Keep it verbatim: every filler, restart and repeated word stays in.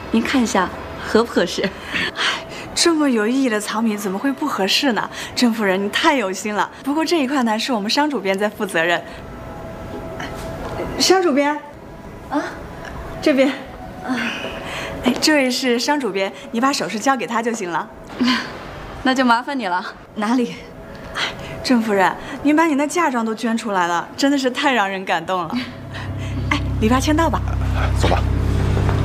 您看一下合不合适？ 哎，这么有意义的藏品怎么会不合适呢？郑夫人，你太有心了。不过这一块呢，是我们商主编在负责任。商主编， 啊， 这边，啊，哎，这位是商主编，你把首饰交给他就行了。 那就麻烦你了。哪里？ 哎，郑夫人，您把你那嫁妆都捐出来了，真的是太让人感动了。哎，礼八签到吧。 走吧。